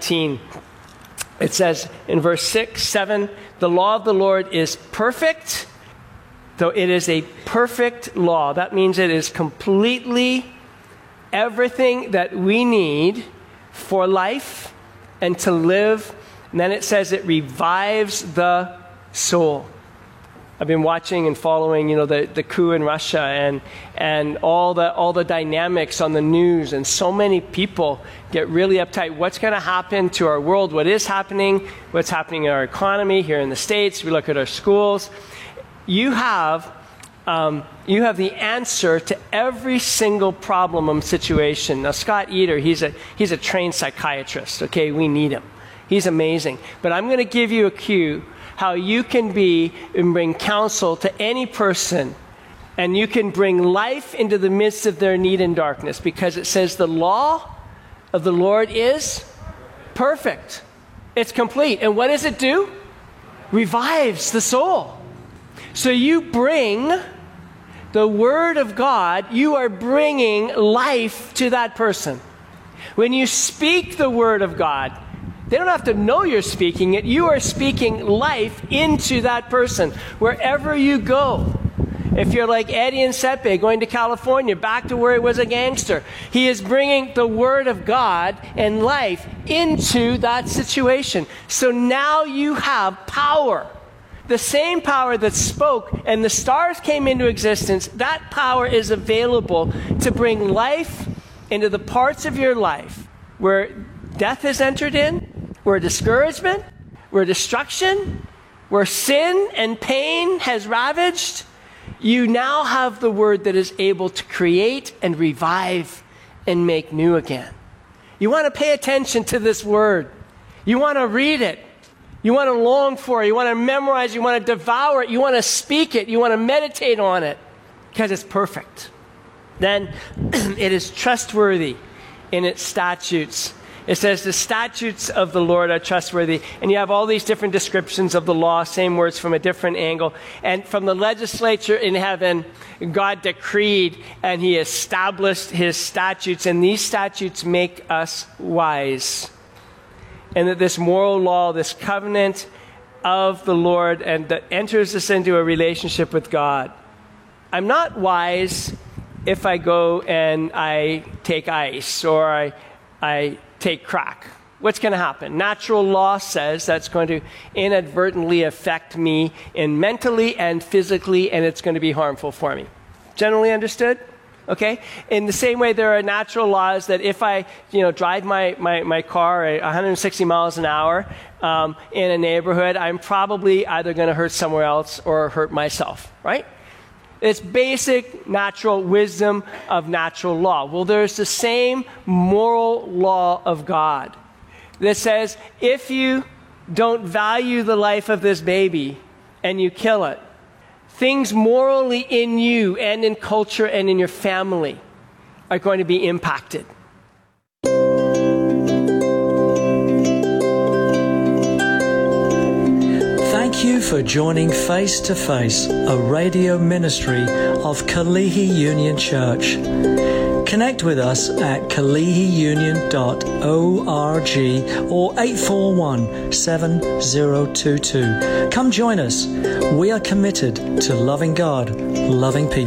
19. It says in verse 6, 7, the law of the Lord is perfect, though it is a perfect law. That means it is completely everything that we need for life and to live. And then it says it revives the soul. I've been watching and following, the coup in Russia and all the dynamics on the news, and so many people get really uptight. What's going to happen to our world? What is happening? What's happening in our economy here in the States? We look at our schools. You have the answer to every single problem and situation. Now, Scott Eder, he's a trained psychiatrist. Okay, we need him. He's amazing. But I'm going to give you a cue how you can be and bring counsel to any person, and you can bring life into the midst of their need and darkness, because it says the law of the Lord is perfect. It's complete. And what does it do? Revives the soul. So you bring the Word of God, you are bringing life to that person. When you speak the Word of God, they don't have to know you're speaking it. You are speaking life into that person wherever you go. If you're like Eddie and Sepe going to California, back to where he was a gangster, he is bringing the Word of God and life into that situation. So now you have power. The same power that spoke and the stars came into existence, that power is available to bring life into the parts of your life where death has entered in, where discouragement, where destruction, where sin and pain has ravaged. You now have the Word that is able to create and revive and make new again. You want to pay attention to this Word. You want to read it. You want to long for it. You want to memorize it. You want to devour it. You want to speak it. You want to meditate on it, because it's perfect. Then it is trustworthy in its statutes. It says the statutes of the Lord are trustworthy. And you have all these different descriptions of the law, same words from a different angle. And from the legislature in heaven, God decreed and he established his statutes. And these statutes make us wise. And that this moral law, this covenant of the Lord, and that enters us into a relationship with God. I'm not wise if I go and I take ice or I take crack. What's going to happen? Natural law says that's going to inadvertently affect me mentally and physically, and it's going to be harmful for me. Generally understood? Okay? In the same way, there are natural laws that if I drive my car at 160 miles an hour in a neighborhood, I'm probably either going to hurt somewhere else or hurt myself, right? It's basic natural wisdom of natural law. Well, there's the same moral law of God that says if you don't value the life of this baby and you kill it, things morally in you and in culture and in your family are going to be impacted. Thank you for joining Face to Face, a radio ministry of Kalihi Union Church. Connect with us at kalihiunion.org or 841-7022. Come join us. We are committed to loving God, loving people.